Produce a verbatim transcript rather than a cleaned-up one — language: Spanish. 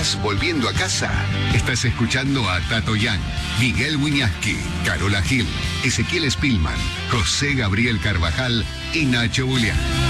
¿Estás volviendo a casa? Estás escuchando a Tato Yang, Miguel Wiñaski, Carola Gil, Ezequiel Spillman, José Gabriel Carvajal y Nacho Julián.